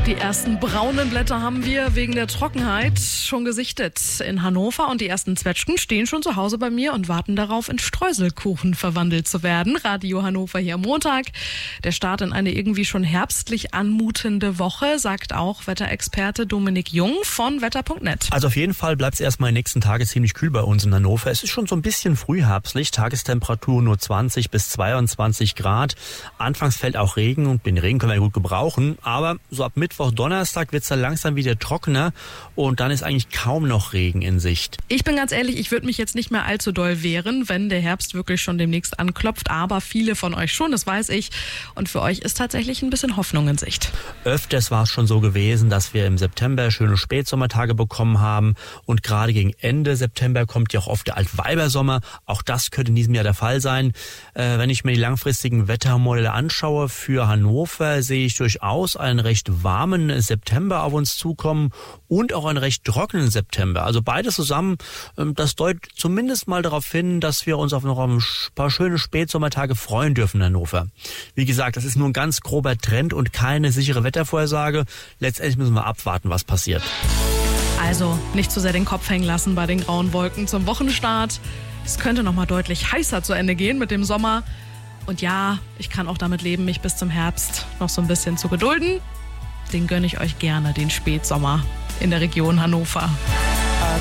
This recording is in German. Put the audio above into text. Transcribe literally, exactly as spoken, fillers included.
Die ersten braunen Blätter haben wir wegen der Trockenheit schon gesichtet in Hannover und die ersten Zwetschgen stehen schon zu Hause bei mir und warten darauf, in Streuselkuchen verwandelt zu werden. Radio Hannover hier am Montag. Der Start in eine irgendwie schon herbstlich anmutende Woche, sagt auch Wetterexperte Dominik Jung von wetter punkt net. Also auf jeden Fall bleibt es erstmal in den nächsten Tagen ziemlich kühl bei uns in Hannover. Es ist schon so ein bisschen frühherbstlich, Tagestemperatur nur zwanzig bis zweiundzwanzig Grad. Anfangs fällt auch Regen und den Regen können wir gut gebrauchen, aber so ab Mittwoch, Donnerstag wird es dann langsam wieder trockener und dann ist eigentlich kaum noch Regen in Sicht. Ich bin ganz ehrlich, ich würde mich jetzt nicht mehr allzu doll wehren, wenn der Herbst wirklich schon demnächst anklopft, aber viele von euch schon, das weiß ich. Und für euch ist tatsächlich ein bisschen Hoffnung in Sicht. Öfters war es schon so gewesen, dass wir im September schöne Spätsommertage bekommen haben und gerade gegen Ende September kommt ja auch oft der Altweibersommer. Auch das könnte in diesem Jahr der Fall sein. Äh, wenn ich mir die langfristigen Wettermodelle anschaue für Hannover, sehe ich durchaus einen recht warmen September auf uns zukommen und auch einen recht trockenen September. Also beides zusammen, das deutet zumindest mal darauf hin, dass wir uns auf noch ein paar schöne Spätsommertage freuen dürfen in Hannover. Wie gesagt, das ist nur ein ganz grober Trend und keine sichere Wettervorhersage. Letztendlich müssen wir abwarten, was passiert. Also nicht zu sehr den Kopf hängen lassen bei den grauen Wolken zum Wochenstart. Es könnte noch mal deutlich heißer zu Ende gehen mit dem Sommer. Und ja, ich kann auch damit leben, mich bis zum Herbst noch so ein bisschen zu gedulden. Den gönne ich euch gerne, den Spätsommer in der Region Hannover.